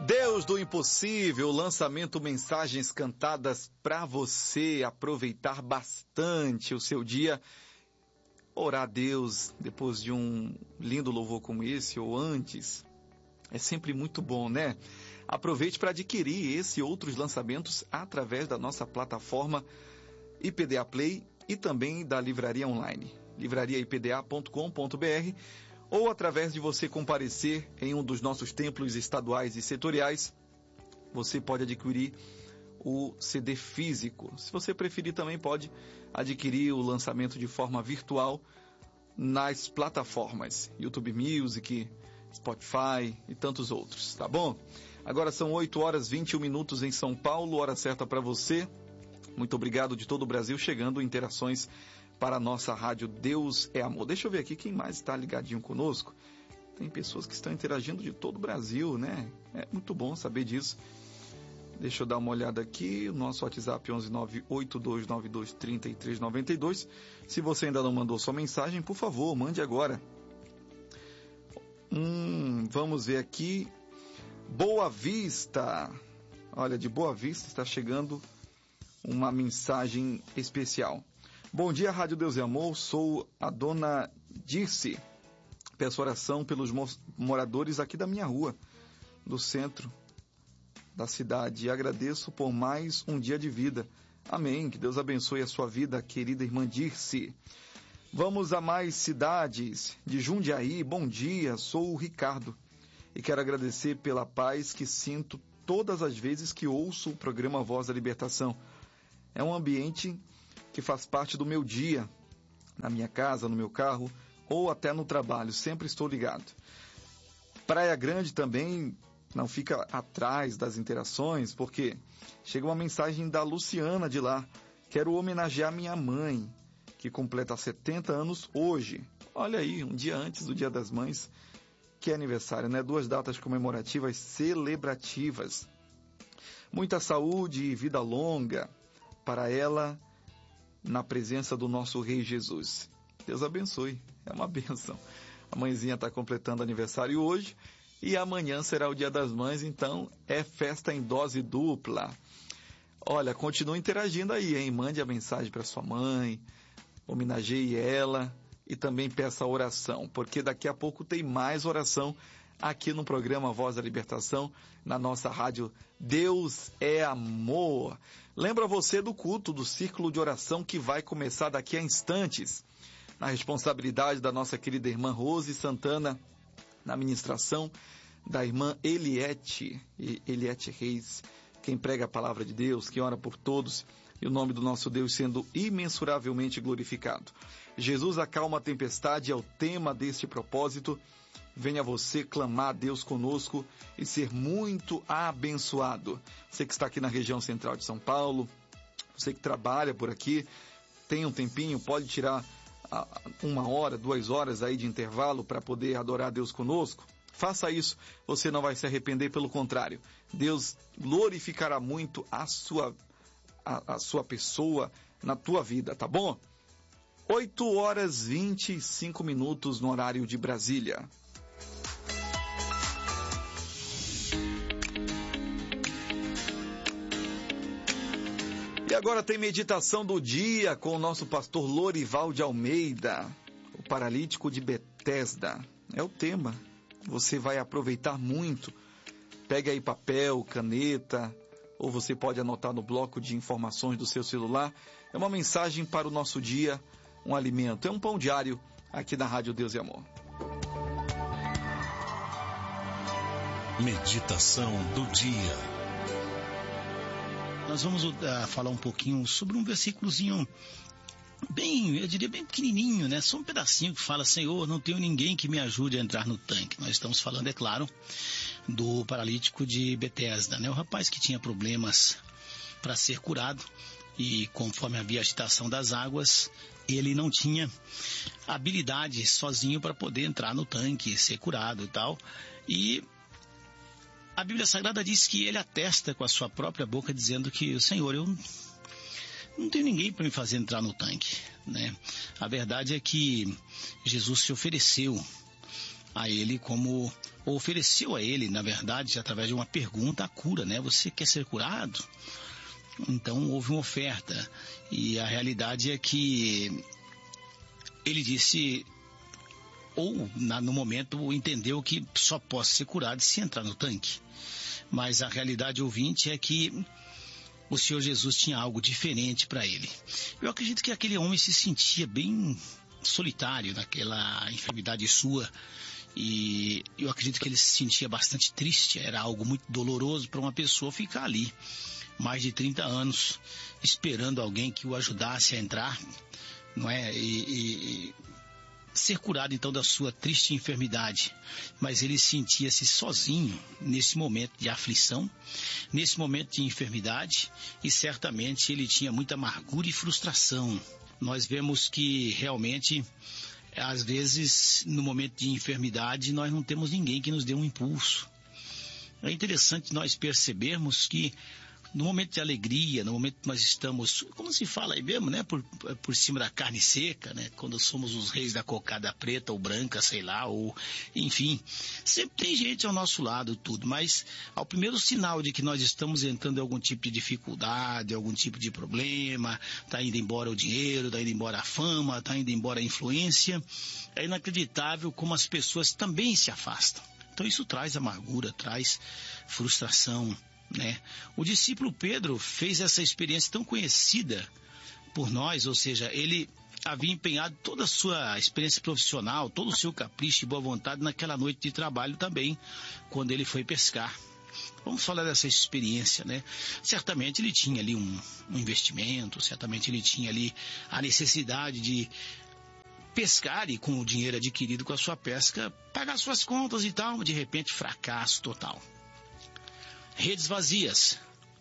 Deus do impossível, lançamento mensagens cantadas para você aproveitar bastante o seu dia. Orar a Deus depois de um lindo louvor como esse ou antes é sempre muito bom, né? Aproveite para adquirir esse e outros lançamentos através da nossa plataforma IPDA Play e também da livraria online, livrariaipda.com.br, ou através de você comparecer em um dos nossos templos estaduais e setoriais. Você pode adquirir o CD físico. Se você preferir, também pode adquirir o lançamento de forma virtual nas plataformas YouTube Music, Spotify e tantos outros, tá bom? Agora são 8 horas e 21 minutos em São Paulo, hora certa para você. Muito obrigado de todo o Brasil, chegando interações para a nossa rádio Deus é Amor. Deixa eu ver aqui quem mais está ligadinho conosco. Tem pessoas que estão interagindo de todo o Brasil, né? É muito bom saber disso. Deixa eu dar uma olhada aqui. O nosso WhatsApp 11982923392. Se você ainda não mandou sua mensagem, por favor, mande agora. Vamos ver aqui. Boa Vista. Olha, de Boa Vista está chegando uma mensagem especial. Bom dia, Rádio Deus e Amor. Sou a dona Dirce. Peço oração pelos moradores aqui da minha rua, do centro da cidade. E agradeço por mais um dia de vida. Amém. Que Deus abençoe a sua vida, querida irmã Dirce. Vamos a mais cidades. De Jundiaí, bom dia. Sou o Ricardo e quero agradecer pela paz que sinto todas as vezes que ouço o programa Voz da Libertação. É um ambiente que faz parte do meu dia, na minha casa, no meu carro ou até no trabalho. Sempre estou ligado. Praia Grande também não fica atrás das interações, porque chega uma mensagem da Luciana de lá. Quero homenagear minha mãe, que completa 70 anos hoje. Olha aí, um dia antes do Dia das Mães, que é aniversário, né? 2 datas comemorativas celebrativas. Muita saúde e vida longa para ela, na presença do nosso Rei Jesus. Deus abençoe, é uma bênção. A mãezinha está completando aniversário hoje e amanhã será o Dia das Mães, então é festa em dose dupla. Olha, continue interagindo aí, hein? Mande a mensagem para sua mãe, homenageie ela e também peça oração, porque daqui a pouco tem mais oração aqui no programa Voz da Libertação, na nossa rádio Deus é Amor. Lembra você do culto do Círculo de Oração que vai começar daqui a instantes, na responsabilidade da nossa querida irmã Rose Santana, na ministração da irmã Eliette Reis, quem prega a palavra de Deus, que ora por todos, e o nome do nosso Deus sendo imensuravelmente glorificado. Jesus acalma a tempestade é o tema deste propósito. Venha você clamar a Deus conosco e ser muito abençoado. Você que está aqui na região central de São Paulo, você que trabalha por aqui, tem um tempinho, pode tirar 1 hora, 2 horas aí de intervalo para poder adorar a Deus conosco. Faça isso, você não vai se arrepender, pelo contrário. Deus glorificará muito a sua pessoa na tua vida, tá bom? 8 horas e 25 minutos no horário de Brasília. E agora tem meditação do dia com o nosso pastor Lorival de Almeida, o paralítico de Betesda. É o tema. Você vai aproveitar muito. Pegue aí papel, caneta, ou você pode anotar no bloco de informações do seu celular. É uma mensagem para o nosso dia, um alimento. É um pão diário aqui na Rádio Deus e Amor. Meditação do dia. Nós vamos falar um pouquinho sobre um versículozinho bem, eu diria bem pequenininho, né? Só um pedacinho que fala: Senhor, não tenho ninguém que me ajude a entrar no tanque. Nós estamos falando, é claro, do paralítico de Betesda, né? O rapaz que tinha problemas para ser curado e conforme havia agitação das águas, ele não tinha habilidade sozinho para poder entrar no tanque, ser curado e tal. E a Bíblia Sagrada diz que ele atesta com a sua própria boca, dizendo que: Senhor, eu não tenho ninguém para me fazer entrar no tanque, né? A verdade é que Jesus se ofereceu a ele como ofereceu a ele, na verdade, através de uma pergunta, a cura, né? Você quer ser curado? Então houve uma oferta, e a realidade é que ele disse, ou no momento entendeu que só posso ser curado se entrar no tanque. Mas a realidade, ouvinte, é que o Senhor Jesus tinha algo diferente para ele. Eu acredito que aquele homem se sentia bem solitário naquela enfermidade sua, e eu acredito que ele se sentia bastante triste. Era algo muito doloroso para uma pessoa ficar ali mais de 30 anos esperando alguém que o ajudasse a entrar, não é? E ser curado então da sua triste enfermidade. Mas ele sentia-se sozinho nesse momento de aflição, nesse momento de enfermidade, e certamente ele tinha muita amargura e frustração. Nós vemos que realmente, às vezes, no momento de enfermidade, nós não temos ninguém que nos dê um impulso. É interessante nós percebermos que no momento de alegria, no momento que nós estamos, como se fala aí mesmo, né? Por cima da carne seca, né? Quando somos os reis da cocada preta ou branca, sei lá, ou enfim, sempre tem gente ao nosso lado, tudo, mas ao primeiro sinal de que nós estamos entrando em algum tipo de dificuldade, algum tipo de problema, está indo embora o dinheiro, está indo embora a fama, está indo embora a influência, é inacreditável como as pessoas também se afastam. Então isso traz amargura, traz frustração, né? O discípulo Pedro fez essa experiência tão conhecida por nós, ou seja, ele havia empenhado toda a sua experiência profissional, todo o seu capricho e boa vontade naquela noite de trabalho também, quando ele foi pescar. Vamos falar dessa experiência, né? Certamente ele tinha ali um investimento, certamente ele tinha ali a necessidade de pescar e, com o dinheiro adquirido com a sua pesca, pagar suas contas e tal. De repente, fracasso total. Redes vazias.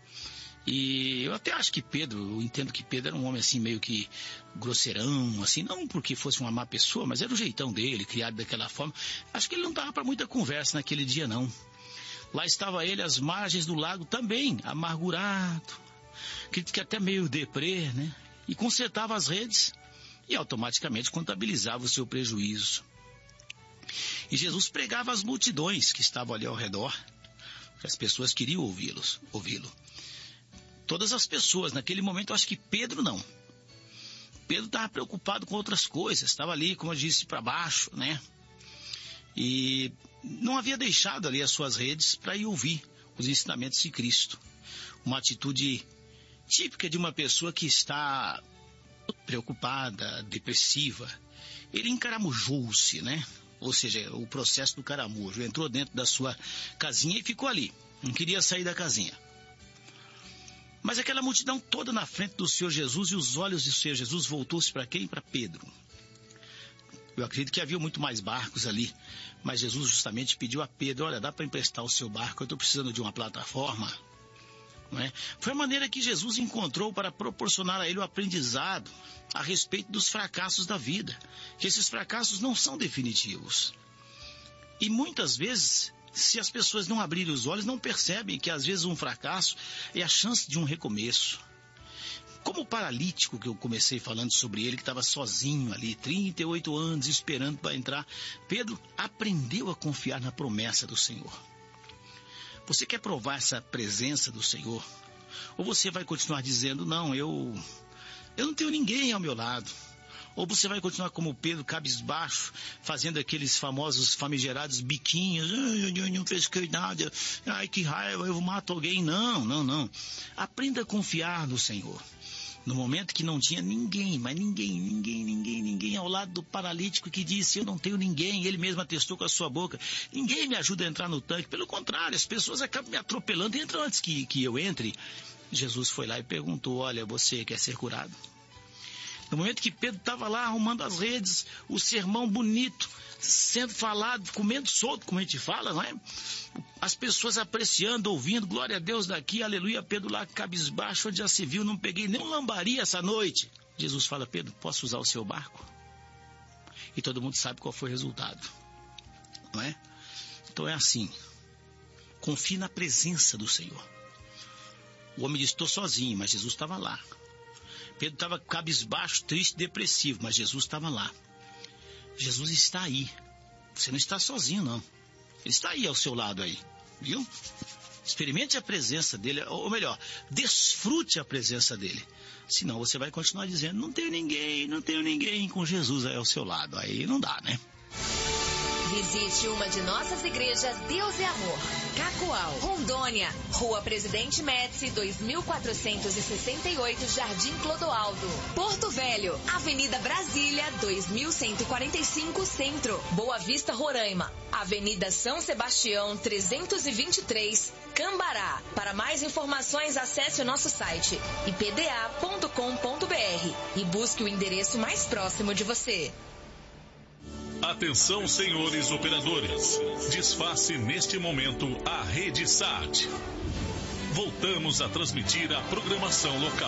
E eu até acho que eu entendo que Pedro era um homem assim meio que grosseirão, assim, não porque fosse uma má pessoa, mas era o jeitão dele, criado daquela forma. Acho que ele não estava para muita conversa naquele dia, não. Lá estava ele às margens do lago também, amargurado, acredito que até meio deprê, né? E consertava as redes e automaticamente contabilizava o seu prejuízo. E Jesus pregava às multidões que estavam ali ao redor. As pessoas queriam ouvi-lo. Todas as pessoas, naquele momento, eu acho que Pedro não. Pedro estava preocupado com outras coisas, estava ali, como eu disse, para baixo, né? E não havia deixado ali as suas redes para ir ouvir os ensinamentos de Cristo. Uma atitude típica de uma pessoa que está preocupada, depressiva. Ele encaramujou-se, né? Ou seja, o processo do caramujo. Entrou dentro da sua casinha e ficou ali. Não queria sair da casinha. Mas aquela multidão toda na frente do Senhor Jesus, e os olhos do Senhor Jesus voltou-se para quem? Para Pedro. Eu acredito que havia muito mais barcos ali, mas Jesus justamente pediu a Pedro: olha, dá para emprestar o seu barco, eu estou precisando de uma plataforma. Não é? Foi a maneira que Jesus encontrou para proporcionar a ele o aprendizado a respeito dos fracassos da vida, que esses fracassos não são definitivos. E muitas vezes, se as pessoas não abrirem os olhos, não percebem que às vezes um fracasso é a chance de um recomeço. Como o paralítico que eu comecei falando sobre ele, que estava sozinho ali, 38 anos, esperando para entrar, Pedro aprendeu a confiar na promessa do Senhor. Você quer provar essa presença do Senhor? Ou você vai continuar dizendo: não, eu não tenho ninguém ao meu lado? Ou você vai continuar como Pedro, cabisbaixo, fazendo aqueles famosos famigerados biquinhos: eu não pesquei nada, ai que raiva, eu mato alguém. Não. Aprenda a confiar no Senhor. No momento que não tinha ninguém, mas ninguém ao lado do paralítico, que disse: eu não tenho ninguém, ele mesmo atestou com a sua boca, ninguém me ajuda a entrar no tanque, pelo contrário, as pessoas acabam me atropelando, entram antes que eu entre. Jesus foi lá e perguntou: olha, você quer ser curado? No momento que Pedro estava lá arrumando as redes, o sermão bonito sendo falado, comendo solto, como a gente fala, não é? As pessoas apreciando, ouvindo, glória a Deus daqui, aleluia. Pedro lá cabisbaixo, onde já se viu, não peguei nem um lambari essa noite. Jesus fala: Pedro, posso usar o seu barco? E todo mundo sabe qual foi o resultado, não é? Então é assim, confie na presença do Senhor. O homem disse: estou sozinho, mas Jesus estava lá. Pedro estava cabisbaixo, triste, depressivo, mas Jesus estava lá. Jesus está aí. Você não está sozinho, não. Ele está aí ao seu lado aí, viu? Experimente a presença dele, ou melhor, desfrute a presença dele. Senão você vai continuar dizendo, não tenho ninguém com Jesus aí ao seu lado. Aí não dá, né? Visite uma de nossas igrejas Deus é Amor. Cacoal, Rondônia, Rua Presidente Médici, 2468, Jardim Clodoaldo. Porto Velho, Avenida Brasília, 2145, Centro. Boa Vista, Roraima, Avenida São Sebastião, 323, Cambará. Para mais informações, acesse o nosso site ipda.com.br e busque o endereço mais próximo de você. Atenção, senhores operadores. Desface neste momento a rede SAT. Voltamos a transmitir a programação local.